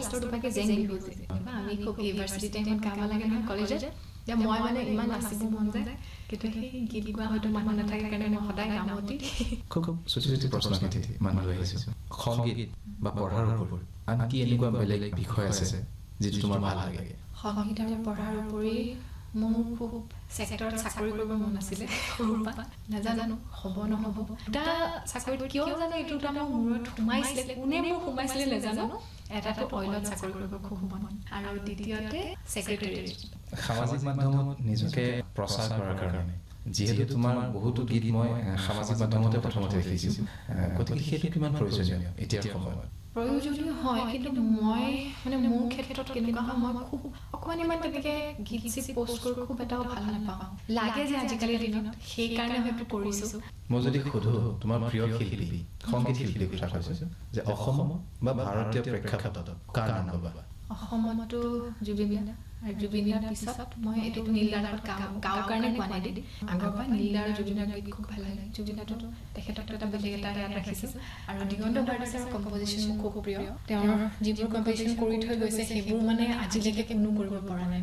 লাষ্টৰ দুপাকে জেং বিহু যে আমি খুব ইউনিভাৰ্চিটি টাইমত গাব লাগে নহয় কলেজত যে মই মানে ইমান নাচিব মন যায় কিন্তু সেই গীত গোৱা হয়তো মানুহ নাথাকে কাৰণে মই সদায় গামতি খুব চুটি প্ৰশ্ন মানুহ লৈ আহিছোঁ সংগীত বা পঢ়াৰ ওপৰত আনকি এনেকুৱা বেলেগ বিষয় আছে যিটো তোমাৰ ভাল লাগে সংগীত আৰু পঢ়াৰ উপৰি মোৰ খুব চেক্টৰত চাকৰি কৰিব মন আছিলে সৰুৰ পৰা নাজানো হ'ব নহ'ব এটা চাকৰিত কিয় জানো এইটো এটা মোৰ মূৰত সোমাইছিলে কোনে মোৰ সোমাইছিলে নাজানো এটাটো অইলত চাকৰি কৰিব খুব মন আৰু দ্বিতীয়তে ছেক্ৰেটাৰী সামাজিক মাধ্যমত নিজকে প্ৰচাৰ কৰাৰ কাৰণে যিহেতু তোমাৰ বহুতো গীত মই সামাজিক মাধ্যমতে প্ৰথমতে দেখিছোঁ গতিকে সেইটো কিমান প্ৰয়োজনীয় এতিয়াৰ সময়ত প্ৰয়োজনীয় হয় কিন্তু মই মানে মোৰ ক্ষেত্ৰত কেনেকুৱা হয় মই খুব অকণমান ইমান তেনেকৈ গীত চিত পষ্ট কৰি খুব এটাও ভাল নাপাওঁ লাগে যে আজিকালিৰ দিনত সেইকাৰণে হয়তো কৰিছোঁ মই যদি সোধোঁ তোমাৰ প্ৰিয় শিল্পী সংগীত শিল্পীৰ কথা কৈছোঁ যে অসম বা ভাৰতীয় প্ৰেক্ষাপটত কাৰ নাম ক'বা অসমতো জুবিন দা আৰু জুবিনৰ পিছত মই এইটো নীলদাৰ গাঁৱৰ কাৰণে কোৱা নাই দেই আগৰ পৰা নীলদাৰ আৰু জুবিনৰ গীত খুব ভাল লাগে জুবিনতো তেখেতক এটা বেলেগ এটা ইয়াত ৰাখিছোঁ আৰু দিগন্ত ভাৰতীৰ কম্পজিশ্যন মোৰ খুব প্ৰিয় তেওঁৰ যিবোৰ কম্পজিশ্যন কৰি থৈ গৈছে সেইবোৰ মানে আজিলৈকে কোনো কৰিব পৰা নাই